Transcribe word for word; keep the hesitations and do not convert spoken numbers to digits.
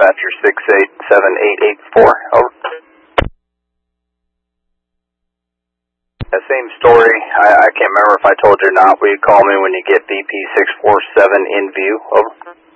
dispatcher six eight seven eight eight four, over. The same story, I, I can't remember if I told you or not, will you call me when you get B P six four seven in view, over.